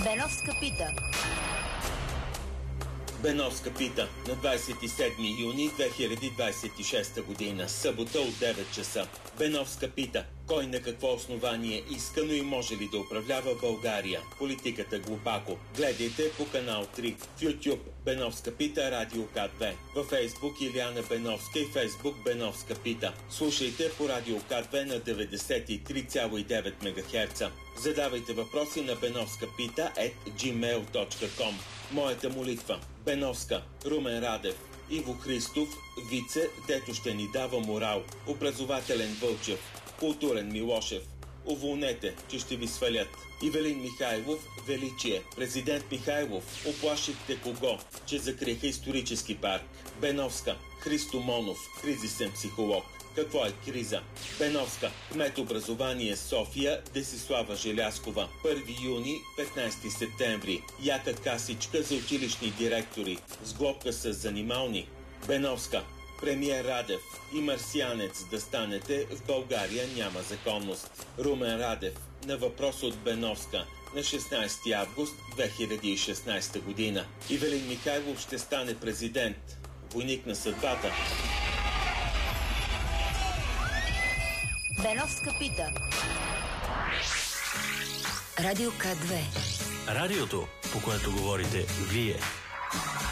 Беновска пита. Беновска пита на 27 юни 2026 година, събота от 9 часа. Беновска пита: кой на какво основание иска, но и може ли да управлява България? Политиката глупако. Гледайте по канал 3, в YouTube Беновска пита, Радио К2, във Facebook Илияна Беновска и Facebook Беновска пита. Слушайте по Радио К2 на 93,9 МГц. Задавайте въпроси на benovskapita@gmail.com. Моята молитва: Беновска, Румен Радев, Иво Христов, Вице, дето ще ни дава морал, образователен Вълчев, културен Милошев. Уволнете, че ще ви свалят. Ивелин Михайлов, величие. Президент Михайлов, оплашихте кого? Че закриха исторически парк. Беновска, Христо Монов, кризисен психолог. Какво е криза? Беновска, кмет образование София, Десислава Желяскова. 1 юни, 15 септември. Яка касичка за училищни директори. С глобка с занимални. Беновска, премиер Радев и марсианец да станете, в България няма законност. Румен Радев на въпрос от Беновска на 16 август 2016 година. Ивелин Михайлов ще стане президент. Войник на съдбата. Беновска пита. Радио К2. Радиото, по което говорите вие.